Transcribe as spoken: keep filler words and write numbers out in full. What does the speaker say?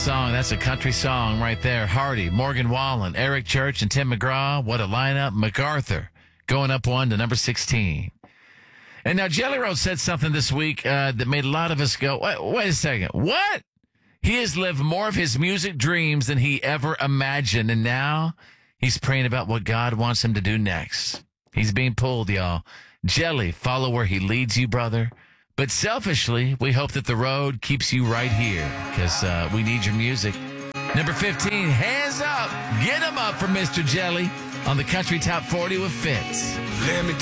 Song, that's a country song right there. Hardy, Morgan Wallen, Eric Church, and Tim McGraw. What a lineup. MacArthur going up one to number sixteen. And now Jelly Roll said something this week uh, that made a lot of us go, wait, wait a second. What? He has lived more of his music dreams than he ever imagined, and now he's praying about what God wants him to do next. He's being pulled, y'all. Jelly, follow where he leads you, brother. But selfishly, we hope that the road keeps you right here because uh, we need your music. Number fifteen, Hands Up. Get 'em up for Mister Jelly on the Country Top forty with Fitz. Let me